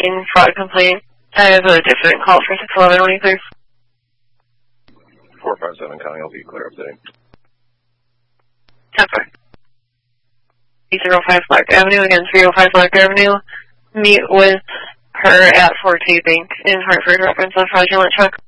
pending fraud complaint. I have a different call for 611. When you clear? 457 County, I'll be clear updating. 10-4. 305 Clark Avenue, again 305 Clark Avenue. Meet with her at Forte Bank in Hartford, reference a fraudulent check.